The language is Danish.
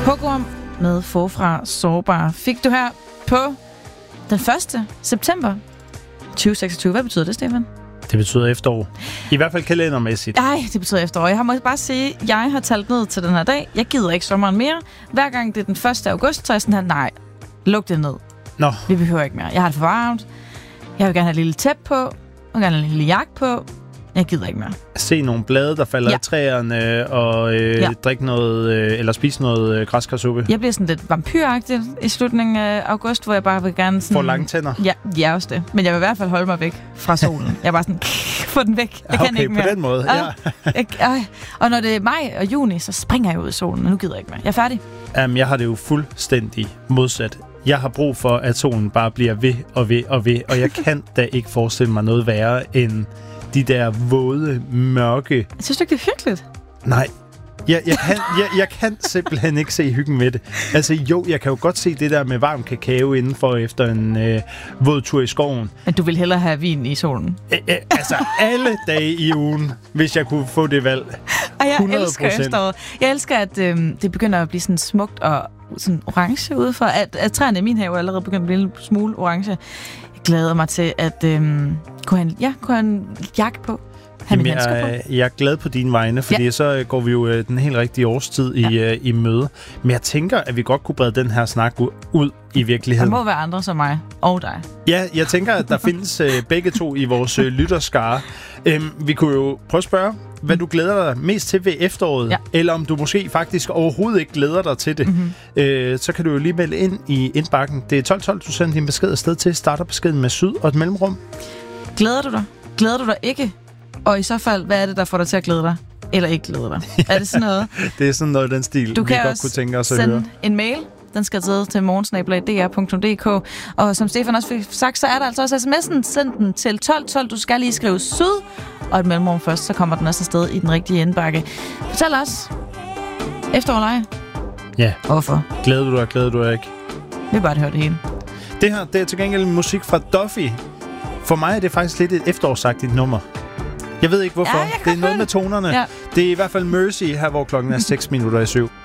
Pogrom med Forfra Sårbar fik du her på den 1. september 2026. Hvad betyder det, Stefan? Det betyder efterår. I hvert fald kalendermæssigt. Nej, det betyder efterår. Jeg må bare sige, at jeg har talt ned til den her dag. Jeg gider ikke sommeren mere. Hver gang det er den 1. august, så er jeg sådan her, nej, luk det ned. Nå. Vi behøver ikke mere. Jeg har det for varmt. Jeg vil gerne have et lille tæppe på. Jeg vil gerne have en lille jakke på. Jeg gider ikke mere. Se nogle blade, der falder i træerne, og drikke noget, eller spise noget græskarsuppe. Jeg bliver sådan lidt vampyragtigt i slutningen af august, hvor jeg bare vil gerne sådan... Får lange tænder? Ja, også det. Men jeg vil i hvert fald holde mig væk fra solen. Jeg er bare sådan, få den væk. Jeg kan ikke mere. På den måde, ja. Og når det er maj og juni, så springer jeg ud i solen, og nu gider jeg ikke mere. Jeg er færdig. Jeg har det jo fuldstændig modsat. Jeg har brug for, at solen bare bliver ved og ved og ved, og jeg kan da ikke forestille mig noget værre end de der våde, mørke... Synes du ikke, det er hyggeligt? Nej. Jeg kan simpelthen ikke se hyggen med det. Altså jo, jeg kan jo godt se det der med varm kakao indenfor efter en våd tur i skoven. Men du vil hellere have vin i solen? Altså alle dage i ugen, hvis jeg kunne få det valg. 100%. Og jeg elsker efteråret. Jeg elsker, at det begynder at blive sådan smukt og sådan orange udefra. At træerne i min have er allerede begyndt at blive en smule orange. Jeg glæder mig til at kunne have en jakke på. Jamen, jeg er glad på dine vegne, fordi så går vi jo den helt rigtige årstid i møde. Men jeg tænker, at vi godt kunne brede den her snak ud i virkeligheden. Der må være andre som mig og dig. Ja, jeg tænker, at der findes begge to i vores lytterskare. Vi kunne jo prøve at spørge, hvad du glæder dig mest til ved efteråret, eller om du måske faktisk overhovedet ikke glæder dig til det. Så kan du jo lige melde ind i indbakken. Det er 1212, du sender din besked afsted til. Starter beskeden med syd og et mellemrum. Glæder du dig? Glæder du dig ikke? Og i så fald, hvad er det, der får dig til at glæde dig? Eller ikke glæde dig? Er det sådan noget? Det er sådan noget i den stil, vi godt kunne tænke os at høre. Du kan sende en mail. Den skal til morgensnabelag.dr.dk. Og som Stefan også fik sagt, så er der altså også sms'en. Send den til 1212. Du skal lige skrive syd og et mellemrum først, så kommer den også afsted i den rigtige indbakke. Fortæl os. Efterårleje? Ja. Hvorfor? Glæder du dig ikke? Vi vil bare høre det hele. Det her, det er til gengæld musik fra Duffy. For mig er det faktisk lidt et efterårsagtigt nummer. Jeg ved ikke hvorfor. Det er noget med tonerne. Ja. Det er i hvert fald Mercy her, hvor klokken er 6 minutter i 7.